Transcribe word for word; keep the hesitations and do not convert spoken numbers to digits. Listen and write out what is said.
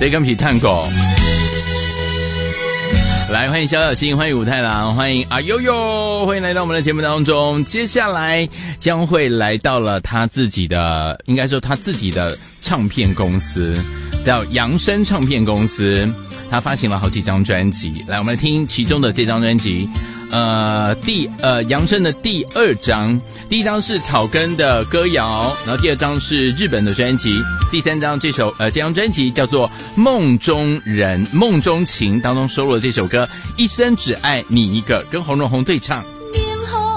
这跟皮探狗。来，欢迎小小新，欢迎武太郎，欢迎阿悠悠，欢迎来到我们的节目当中。接下来将会来到了他自己的，应该说他自己的唱片公司，叫扬声唱片公司。他发行了好几张专辑，来，我们来听其中的这张专辑。呃，第呃扬声的第二张，第一张是草根的歌谣，然后第二张是日本的专辑，第三张这首呃这张专辑叫做《梦中人》，梦中情当中收录了这首歌《一生只爱你一个》，跟洪荣宏对唱。